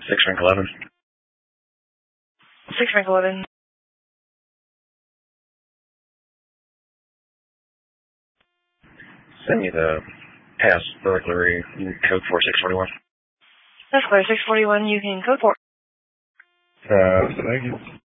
6 rank 11. 6 rank 11. Send me the past burglary code 4641. That's clear. 641, you can code 4. Thank you.